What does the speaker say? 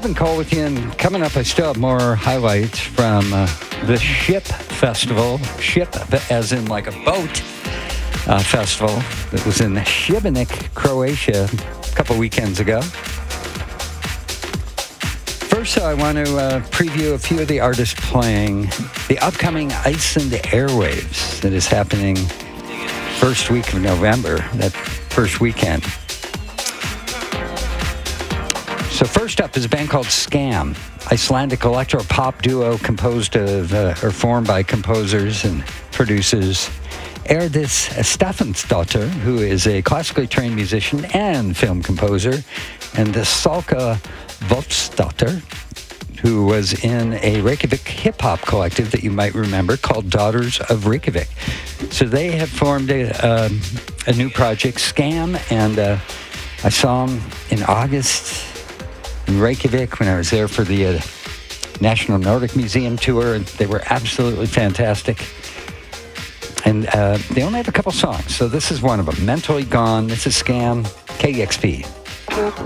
Kevin Cole with you, and coming up, I still have more highlights from the SHIP Festival. SHIP, as in like a boat festival that was in Šibenik, Croatia, a couple weekends ago. First, I want to preview a few of the artists playing the upcoming Iceland Airwaves that is happening first week of November, that first weekend. So first up is a band called Skam, Icelandic electro-pop duo composed of, or formed by composers and producers Erdis Stefansdóttir, who is a classically trained musician and film composer, and Salka Wolfsdóttir, who was in a Reykjavik hip-hop collective that you might remember called Daughters of Reykjavik. So they have formed a new project, Skam, and I saw them in August in Reykjavik when I was there for the National Nordic Museum tour, and they were absolutely fantastic. And they only have a couple songs, so this is one of them, Mentally Gone. This is Skam, KEXP.